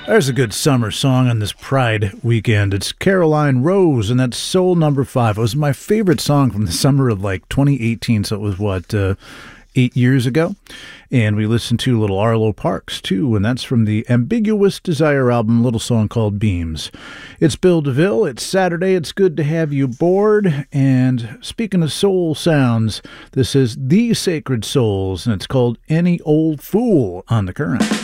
There's a good summer song on this Pride weekend. It's Caroline Rose, and that's Soul Number 5. It was my favorite song from the summer of 2018, so it was, 8 years ago. And we listened to little Arlo Parks, too, and that's from the Ambiguous Desire album, a little song called Beams. It's Bill DeVille. It's Saturday. It's good to have you aboard. And speaking of soul sounds, this is The Sacred Souls, and it's called Any Old Fool on The Current.